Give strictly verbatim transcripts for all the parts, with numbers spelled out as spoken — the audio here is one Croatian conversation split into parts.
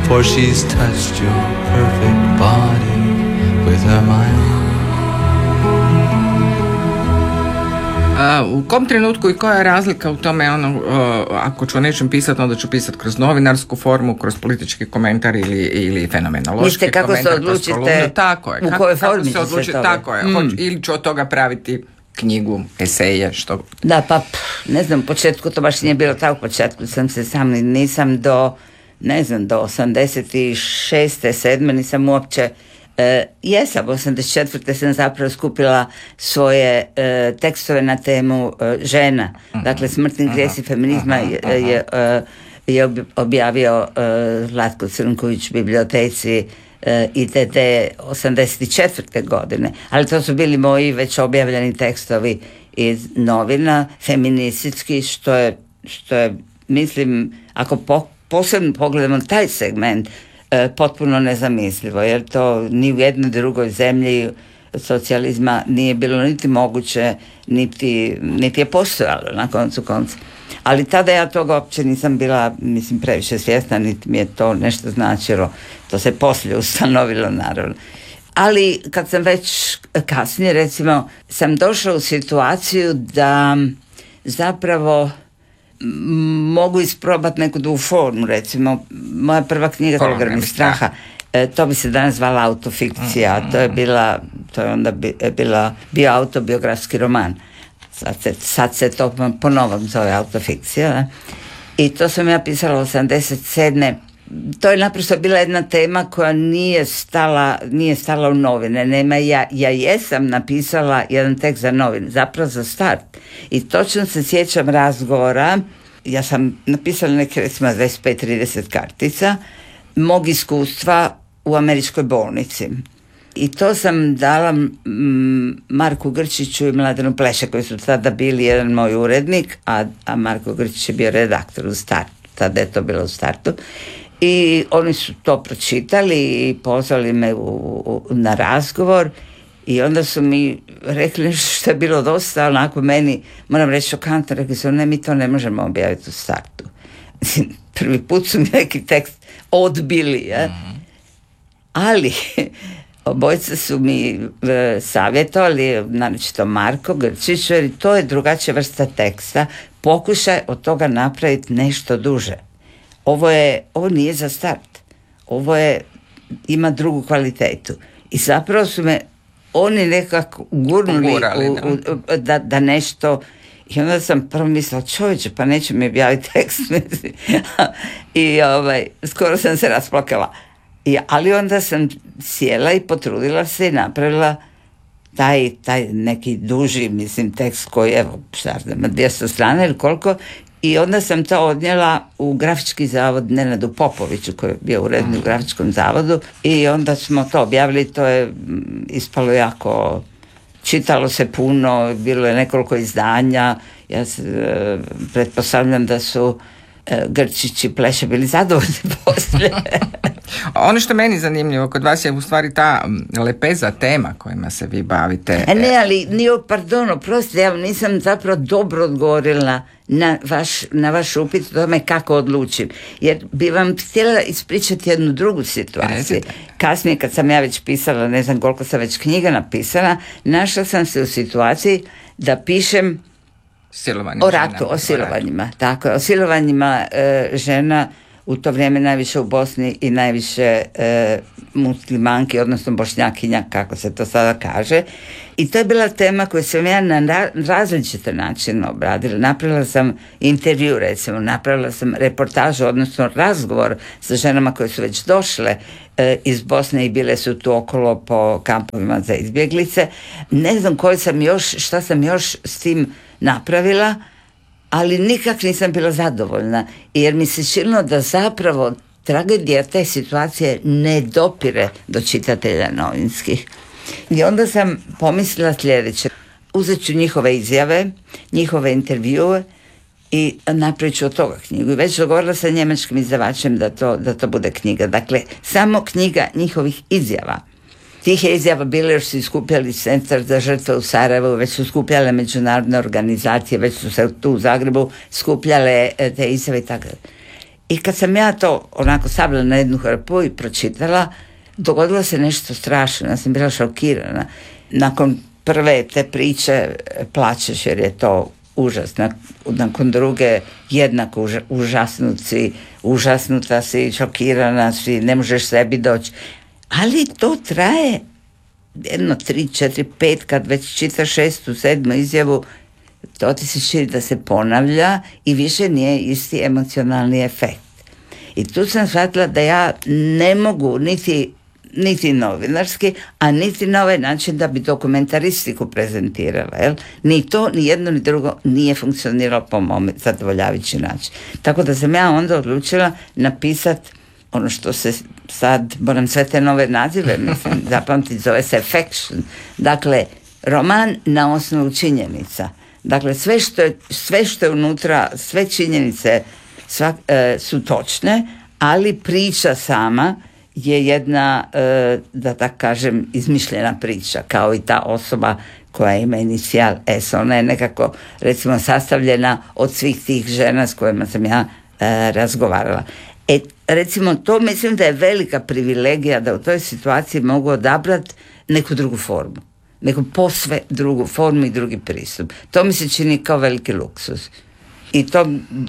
for she's touched your perfect body with her mind. Uh, u kom trenutku i koja je razlika u tome, ono, uh, ako ću o nečem pisati, onda ću pisati kroz novinarsku formu, kroz politički komentar ili, ili fenomenološki Mislite, kako komentar, se odlučite kroz kolumnu. Tako je. u Kako, kojoj kako formi se odluči, tako je. Mm. Hoć, ili ću od toga praviti knjigu, eseje, što... Da, pa ne znam, u početku to baš nije bilo tako, u početku sam se sam, nisam do, ne znam, do osamdeset šeste, sedme nisam uopće, e, jesam, osamdeset četvrte sam zapravo skupila svoje e, tekstove na temu e, žena, uh-huh. dakle smrtni grijesi uh-huh. feminizma je, uh-huh. je, je, je objavio e, Zlatko Crnković u biblioteci I T T osamdeset četvrte godine, ali to su bili moji već objavljeni tekstovi iz novina, feministički, što je, što je mislim, ako po, posebno pogledamo taj segment, e, potpuno nezamislivo, jer to ni u jednoj drugoj zemlji socijalizma nije bilo niti moguće, niti, niti je postojalo na koncu konca. Ali tada ja toga uopće nisam bila, mislim, previše svjesna, niti mi je to nešto značilo. To se poslije ustanovilo, naravno. Ali kad sam već kasnije, recimo, sam došla u situaciju da zapravo mogu isprobati neku drugu formu, recimo, moja prva knjiga Hologrami straha, e, to bi se danas zvala autofikcija, mm-hmm. to je bila, to je onda bi, bila, bio autobiografski roman. Sad se, sad se to po novom zove autofikcija. Ne? I to sam ja pisala osamdeset sedme. To je naprosto bila jedna tema koja nije stala, nije stala u novine. Nema, ja, ja jesam napisala jedan tekst za novine, zapravo za Start. I točno se sjećam razgovora, ja sam napisala neke, recimo, dvadeset pet trideset kartica mog iskustva u američkoj bolnici. I to sam dala m, Marku Grčiću i Mladenu Pleše, koji su tada bili jedan moj urednik, a, a Marko Grčić je bio redaktor u Startu, tada je to bilo u Startu. I oni su to pročitali i pozvali me u, u, na razgovor i onda su mi rekli nešto što je bilo dosta, onako meni, moram reći šokantno, rekli su, ne, mi to ne možemo objaviti u Startu. Prvi put su mi neki tekst odbili, je? Mm-hmm. Ali... Obojica su mi e, savjetovali, naročito Marko Grčić, jer to je drugačija vrsta teksta. Pokušaj od toga napraviti nešto duže. Ovo je, ovo nije za Start. Ovo je, ima drugu kvalitetu. I zapravo su me oni nekako gurnuli Ugurali, u, u, da, da nešto... I onda sam prvo mislila, čovječe, pa neće mi objaviti tekst. I ovaj, skoro sam se rasplakala. I, ali onda sam sjela i potrudila se i napravila taj, taj neki duži, mislim, tekst koji, evo, šta znam, dvjesto strana ili koliko, i onda sam to odnijela u grafički zavod Nenadu Popoviću, koji je bio urednik u grafičkom zavodu, i onda smo to objavili, to je ispalo jako, čitalo se puno, bilo je nekoliko izdanja, ja se, e, pretpostavljam da su e, Grčić i Pleše bili zadovoljni poslije. Ono što meni zanimljivo kod vas je u stvari ta lepeza tema kojima se vi bavite. E ne, ali nije, pardon, oprosti, ja nisam zapravo dobro odgovorila na vaš, na vaš upit o tome kako odlučim. Jer bi vam htjela ispričati jednu drugu situaciju. Rezite. Kasnije kad sam ja već pisala, ne znam koliko sam već knjiga napisala, našla sam se u situaciji da pišem o ratu, žena, o silovanjima. Tako, o silovanjima e, žena u to vrijeme najviše u Bosni i najviše e, muslimanki, odnosno bošnjakinja, kako se to sada kaže. I to je bila tema koju sam ja na ra- različite načine obradila. Napravila sam intervju, recimo, napravila sam reportažu, odnosno razgovor sa ženama koje su već došle e, iz Bosne i bile su tu okolo po kampovima za izbjeglice. Ne znam koji sam još, šta sam još s tim napravila, ali nikak nisam bila zadovoljna, jer mi se činilo da zapravo tragedija te situacije ne dopire do čitatelja novinskih. I onda sam pomislila sljedeće. Uzet ću njihove izjave, njihove intervjue i napravit ću od toga knjigu. I već dogovorila sa njemačkim izdavačem da to, da to bude knjiga. Dakle, samo knjiga njihovih izjava. Tih je izjava bile, još su skupljali Centar za žrtve u Sarajevu, već su skupljale međunarodne organizacije, već su se tu u Zagrebu skupljale te izjave i tako. I kad sam ja to onako stavila na jednu hrpu i pročitala, dogodilo se nešto strašno, ja sam bila šokirana. Nakon prve te priče plačeš jer je to užasno, nakon druge jednako uža, užasnuci, užasnuta si, šokirana si, ne možeš sebi doći. Ali to traje jedno, tri, četiri, pet, kad već čitaš šestu, sedmu izjavu, to ti se čini da se ponavlja i više nije isti emocionalni efekt. I tu sam shvatila da ja ne mogu niti, niti novinarski, a niti na ovaj način da bi dokumentaristiku prezentirala. Jel? Ni to, ni jedno, ni drugo nije funkcioniralo po mome zadovoljavajući način. Tako da sam ja onda odlučila napisati ono što se sad, moram sve te nove nazive, mislim, zapamtiti, zove se Faction. Dakle, roman na osnovu činjenica. Dakle, sve što je, sve što je unutra, sve činjenice svak, e, su točne, ali priča sama je jedna, e, da tako kažem, izmišljena priča, kao i ta osoba koja ima inicijal S. Ona je nekako, recimo, sastavljena od svih tih žena s kojima sam ja e, razgovarala. E, recimo, to mislim da je velika privilegija da u toj situaciji mogu odabrati neku drugu formu. Neku posve drugu formu i drugi pristup. To mi se čini kao veliki luksus. I to,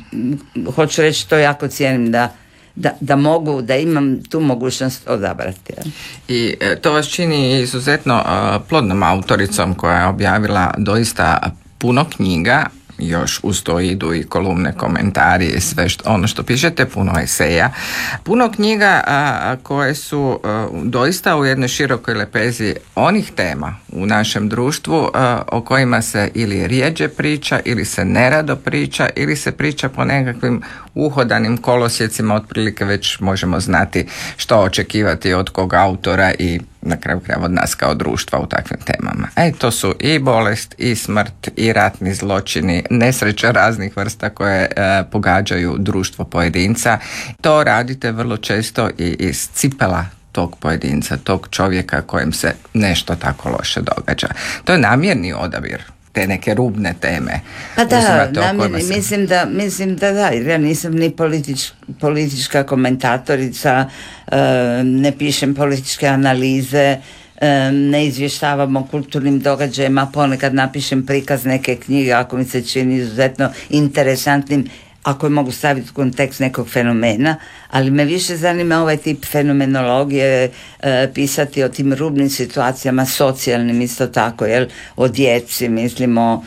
hoću reći, to jako cijenim da, da, da mogu, da imam tu mogućnost odabrati. Ja. I to vas čini izuzetno uh, plodnom autoricom koja je objavila doista puno knjiga, još uz to idu i kolumne, komentari i sve što, ono što pišete, puno eseja, puno knjiga a, koje su a, doista u jednoj širokoj lepezi onih tema u našem društvu a, o kojima se ili rijeđe priča, ili se nerado priča, ili se priča po nekakvim uhodanim kolosjecima, otprilike već možemo znati što očekivati od kog autora i na kraju krajeva od nas kao društva u takvim temama. E, to su i bolest, i smrt, i ratni zločini, nesreće raznih vrsta koje e, pogađaju društvo pojedinca. To radite vrlo često i iz cipela tog pojedinca, tog čovjeka kojem se nešto tako loše događa. To je namjerni odabir te neke rubne teme. Pa da, namjerni, se... mislim da, mislim da da, jer ja nisam ni politič, politička komentatorica, e, ne pišem političke analize, e, ne izvještavam o kulturnim događajima, ponekad napišem prikaz neke knjige ako mi se čini izuzetno interesantnim, ako je mogu staviti u kontekst nekog fenomena, ali me više zanima ovaj tip fenomenologije, e, pisati o tim rubnim situacijama, socijalnim isto tako, jel, o djeci, mislimo,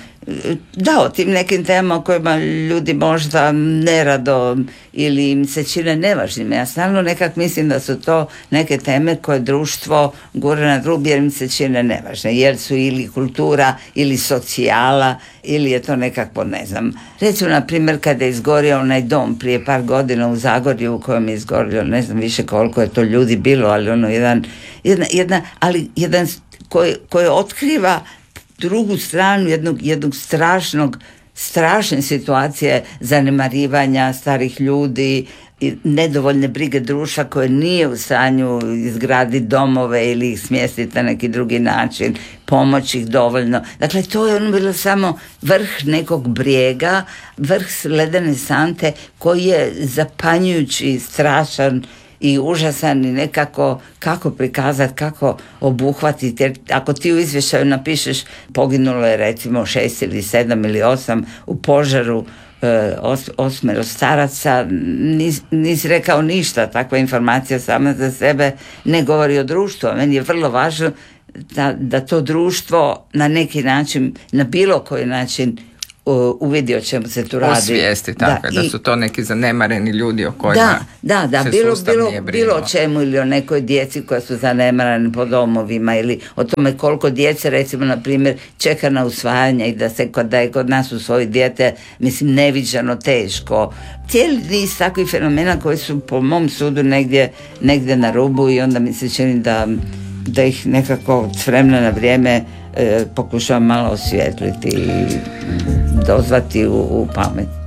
da, o tim nekim temama o kojima ljudi možda nerado ili im se čine nevažnime. Ja stalno nekak mislim da su to neke teme koje društvo gura na rub jer im se čine nevažne, jer su ili kultura ili socijala ili je to nekako, ne znam. Recimo, na primjer, kada je izgorio onaj dom prije par godina u Zagorju u kojem je izgorio, ne znam više koliko je to ljudi bilo, ali ono jedan, jedna, jedna ali jedan koji, koji otkriva drugu stranu jednog, jednog strašnog, strašne situacije zanemarivanja starih ljudi, nedovoljne brige društva koje nije u stanju izgraditi domove ili ih smjestiti na neki drugi način, pomoći ih dovoljno. Dakle, to je ono bilo samo vrh nekog brijega, vrh ledene sante koji je zapanjujući, strašan i užasan i nekako kako prikazati, kako obuhvatiti, jer ako ti u izvještaju napišeš poginulo je recimo šest ili sedam ili osam u požaru e, os, osmero staraca, nis, nisi rekao ništa, takva informacija sama za sebe ne govori o društvu, a meni je vrlo važno da, da to društvo na neki način, na bilo koji način uvidi o čemu se tu radi. Osvijesti, tako da, da i, su to neki zanemareni ljudi o kojima da, da, da, se bilo, sustav bilo, nije brinuo. Bilo o čemu ili o nekoj djeci koja su zanemareni po domovima ili o tome koliko djece, recimo, na primjer, čeka na usvajanje i da se da je kod nas usvoji dijete, mislim, neviđano teško. Cijeli niz takvih fenomena koji su po mom sudu negdje, negdje na rubu i onda mi se čini da, da ih nekako s vremena na vrijeme e, pokušavam malo osvijetliti i dozvati u, u pamet.